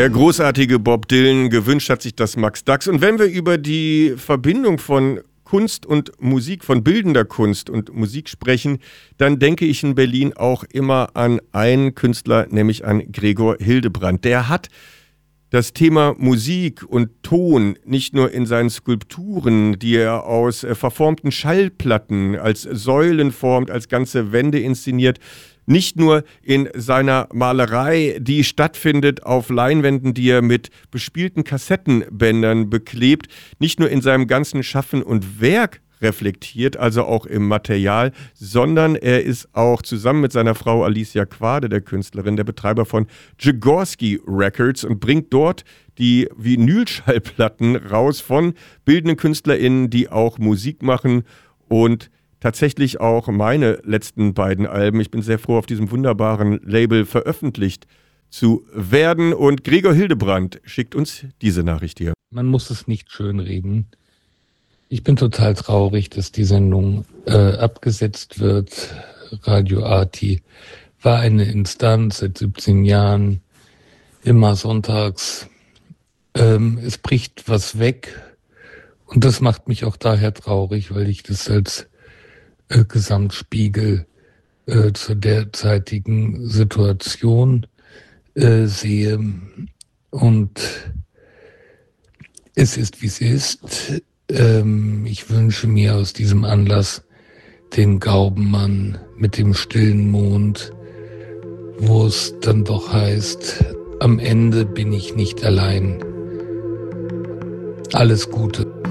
Der großartige Bob Dylan, gewünscht hat sich das Max Dachs. Und wenn wir über die Verbindung von Kunst und Musik, von bildender Kunst und Musik sprechen, dann denke ich in Berlin auch immer an einen Künstler, nämlich an Gregor Hildebrandt. Der hat das Thema Musik und Ton nicht nur in seinen Skulpturen, die er aus verformten Schallplatten als Säulen formt, als ganze Wände inszeniert, nicht nur in seiner Malerei, die stattfindet auf Leinwänden, die er mit bespielten Kassettenbändern beklebt, nicht nur in seinem ganzen Schaffen und Werk reflektiert, also auch im Material, sondern er ist auch zusammen mit seiner Frau Alicia Quade, der Künstlerin, der Betreiber von Jagorsky Records und bringt dort die Vinylschallplatten raus von bildenden KünstlerInnen, die auch Musik machen und tatsächlich auch meine letzten beiden Alben. Ich bin sehr froh, auf diesem wunderbaren Label veröffentlicht zu werden. Und Gregor Hildebrandt schickt uns diese Nachricht hier. Man muss es nicht schönreden. Ich bin total traurig, dass die Sendung abgesetzt wird. Radio Arti war eine Instanz seit 17 Jahren, immer sonntags. Es bricht was weg. Und das macht mich auch daher traurig, weil ich das als Gesamtspiegel zur derzeitigen Situation sehe. Und es ist, wie es ist. Ich wünsche mir aus diesem Anlass den Gaubenmann mit dem stillen Mond, wo es dann doch heißt, am Ende bin ich nicht allein. Alles Gute.